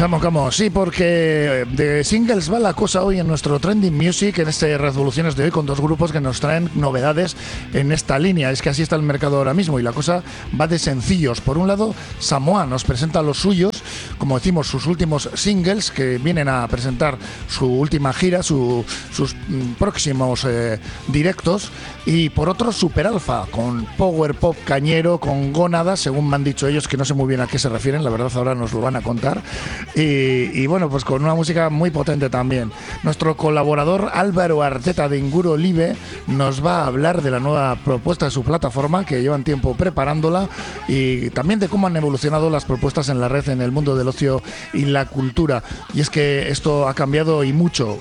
Vamos, sí, porque de singles va la cosa hoy en nuestro Trending Music, en este Revoluciones de hoy, con dos grupos que nos traen novedades en esta línea. Es que así está el mercado ahora mismo y la cosa va de sencillos. Por un lado, Samoa nos presenta los suyos, como decimos, sus últimos singles, que vienen a presentar su última gira, sus próximos directos. Y por otro, Super Alpha, con power pop cañero, con gónadas, según me han dicho ellos, que no sé muy bien a qué se refieren, la verdad ahora nos lo van a contar. Y bueno, pues con una música muy potente también. Nuestro colaborador Álvaro Arteta de Inguro Live nos va a hablar de la nueva propuesta de su plataforma, que llevan tiempo preparándola, y también de cómo han evolucionado las propuestas en la red en el mundo del ocio y la cultura. Y es que esto ha cambiado y mucho.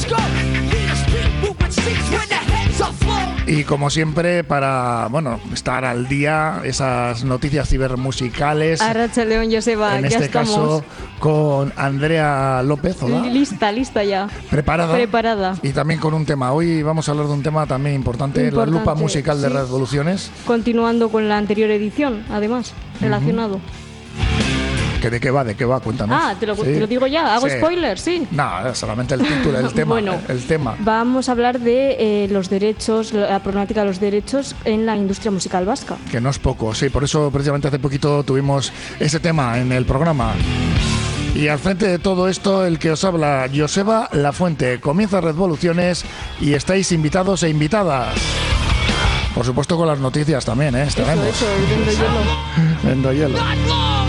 Y como siempre, para estar al día, esas noticias cibermusicales. Arracha León, Joseba, en ya este estamos. caso con Andrea López. Hola. Lista ya. Preparada. Y también con un tema. Hoy vamos a hablar de un tema también importante. La lupa musical de Revoluciones. Continuando con la anterior edición, además, relacionado. ¿De qué va? Cuéntanos. Te lo digo ya, hago spoilers, sí. No, solamente el título, el tema. Bueno, el tema. Vamos a hablar de los derechos, la problemática de los derechos en la industria musical vasca. Que no es poco, sí, por eso precisamente hace poquito tuvimos ese tema en el programa. Y al frente de todo esto, el que os habla, Joseba Lafuente. Comienza Revoluciones y estáis invitados e invitadas. Por supuesto con las noticias también, estaremos. Eso, vendo hielo. Vendo hielo.